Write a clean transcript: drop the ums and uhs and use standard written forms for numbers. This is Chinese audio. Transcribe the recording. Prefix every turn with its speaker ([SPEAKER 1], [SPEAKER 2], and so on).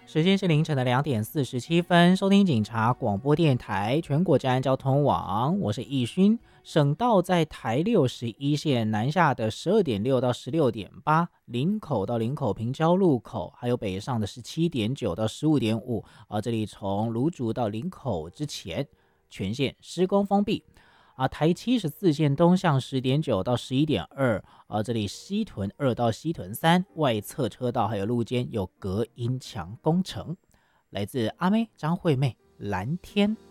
[SPEAKER 1] 时间是凌晨的2点47分，收听警察广播电台全国治安交通网，我是易勋。省道在台61线南下的12.6到16.8，林口到林口平交路口，还有北上的17.9到15.5，这里从芦竹到林口之前全线施工封闭。台74线东向10.9到11.2，这里西屯2到西屯3外侧车道还有路肩有隔音墙工程。来自阿妹张惠妹蓝天。